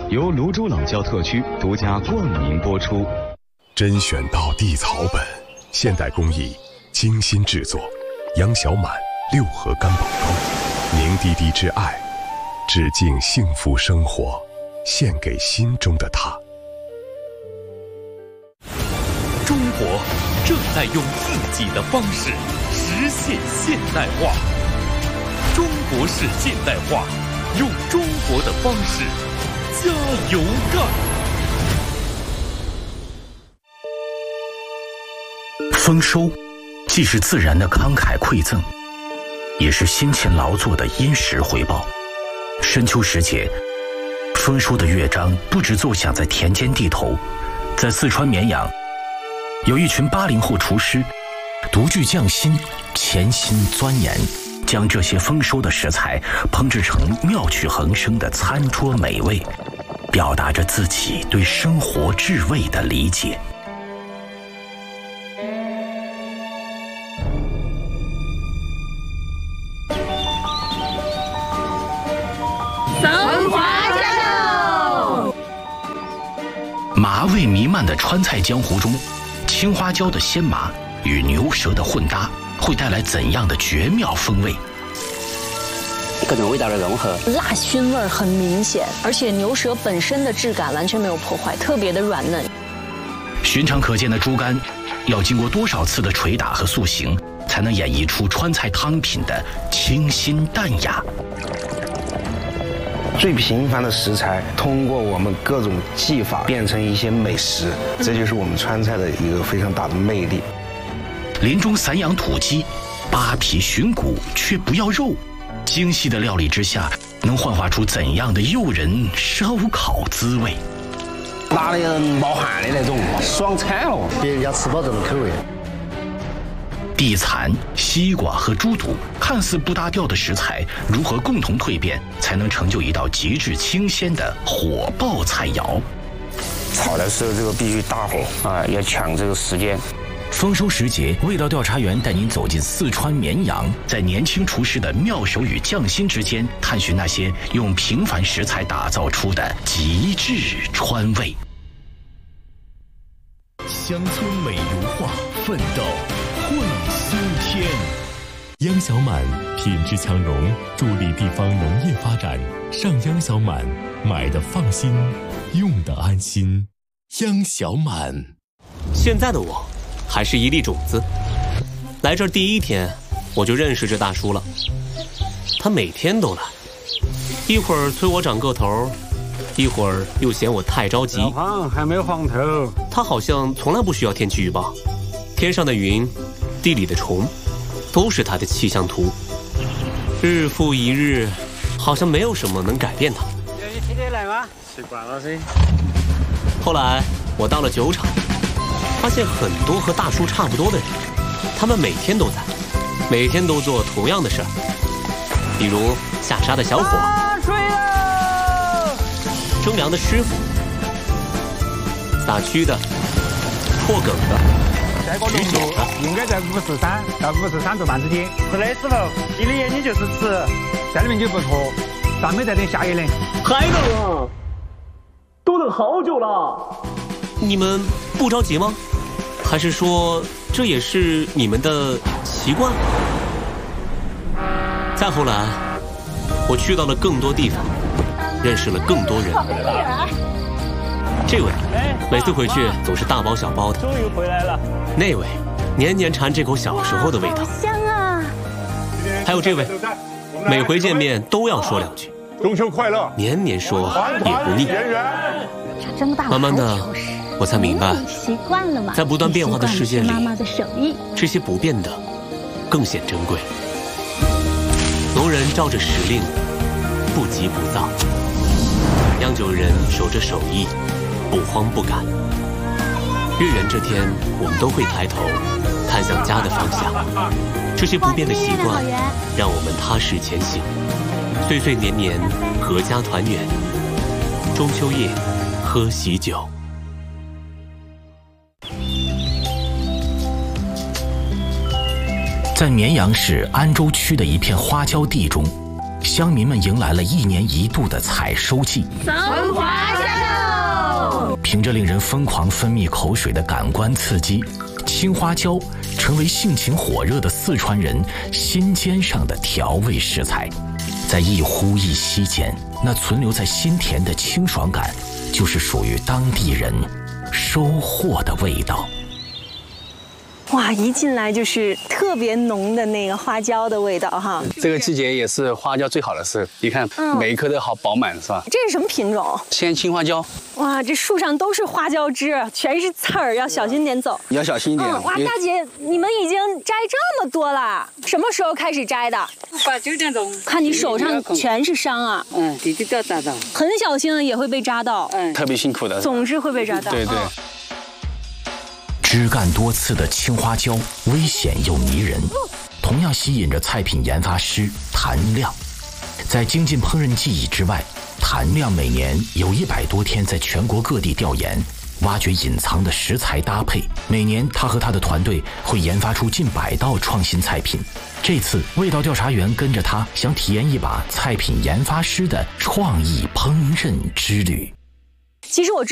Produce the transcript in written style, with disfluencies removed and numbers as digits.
由泸州老窖特区独家冠名播出。 甄选到地草本，现代工艺，精心制作。杨小满6盒干宝装，凝滴滴之爱，致敬幸福生活，献给心中的他。 中国正在用自己的方式实现现代化。中国式现代化，用中国的方式加油干！ 丰收，既是自然的慷慨馈赠，也是辛勤劳作的殷实回报。深秋时节，丰收的乐章不止奏响在田间地头，在四川绵阳，有一群80后厨师，独具匠心，潜心钻研，将这些丰收的食材烹制成妙趣横生的餐桌美味，表达着自己对生活至味的理解。 松花椒， 麻味弥漫的川菜江湖中，青花椒的鲜麻与牛舌的混搭，会带来怎样的绝妙风味？ 各种味道的融合， 辣熏味很明显，而且牛舌本身的质感完全没有破坏，特别的软嫩。 寻常可见的猪肝，要经过多少次的捶打和塑形，才能演绎出川菜汤品的清新淡雅？ 最平凡的食材，通过我们各种技法变成一些美食，这就是我们川菜的一个非常大的魅力。 林中散养土鸡，扒皮寻骨却不要肉，精细的料理之下，能幻化出怎样的诱人烧烤滋味？ 辣的人冒汗的那种，爽惨了， 别人家吃不到这种口味。 地蚕、西瓜和猪肚看似不搭调的食材，如何共同蜕变，才能成就一道极致清鲜的火爆菜肴？ 炒的时候这个必须大火啊，要抢这个时间。 丰收时节，味道调查员带您走进四川绵阳，在年轻厨师的妙手与匠心之间，探寻那些用平凡食材打造出的极致川味。 乡村美如画，奋斗会新天。 央小满品质强融，助力地方农业发展。上央小满，买的放心，用的安心。央小满。 现在的我还是一粒种子。来这儿第1天，我就认识这大叔了。他每天都来，一会儿催我长个头，一会儿又嫌我太着急。 黄还没黄头。 他好像从来不需要天气预报，天上的云，地里的虫，都是他的气象图。日复一日，好像没有什么能改变他。 愿意天天来吗？习惯了噻。 后来我到了酒厂，发现很多和大叔差不多的人，他们每天都在，每天都做同样的事儿，比如下沙的小伙， 水了， 蒸粮的师傅，打蛆的，破梗的， 这个浓度应该在53到53度半之间。是的，师傅，你的眼睛就是直，在里面就不错，咱没在等下一轮。 还等啊？都等好久了。 你们不着急吗？还是说这也是你们的习惯？再后来，我去到了更多地方，认识了更多人。这位每次回去总是大包小包的。 终于回来了。 那位年年馋这口小时候的味道。 香啊！ 还有这位，每回见面都要说2句。 中秋快乐！ 年年说也不腻。慢慢的，我才明白，在不断变化的世界里，这些不变的更显珍贵。农人照着时令，不急不躁；酿酒人守着手艺，不慌不赶。月圆这天，我们都会抬头看向家的方向。这些不变的习惯，让我们踏实前行，岁岁年年阖家团圆。中秋夜，喝喜酒。 在绵阳市安州区的一片花椒地中， 乡民们迎来了1年1度的采收季。 松花江， 凭着令人疯狂分泌口水的感官刺激，青花椒成为性情火热的四川人心尖上的调味食材。在一呼一吸间，那存留在心田的清爽感，就是属于当地人收获的味道。 哇，一进来就是特别浓的那个花椒的味道哈。 这个季节也是花椒最好的时候，你看每一颗都好饱满，是吧？ 这是什么品种？ 鲜青花椒。 哇，这树上都是花椒枝，全是刺儿，要小心点走。 要小心一点。 哇，大姐，你们已经摘这么多了，什么时候开始摘的 8、9点钟。 看你手上全是伤啊。 滴滴都扎到。 很小心也会被扎到。 特别辛苦的。 总是会被扎到。 对对。 枝干多刺的青花椒危险又迷人，同样吸引着菜品研发师谭亮。在精进烹饪技艺之外，谭亮每年有100多天在全国各地调研，挖掘隐藏的食材搭配。每年他和他的团队会研发出近100道创新菜品。这次味道调查员跟着他，想体验一把菜品研发师的创意烹饪之旅。 其实我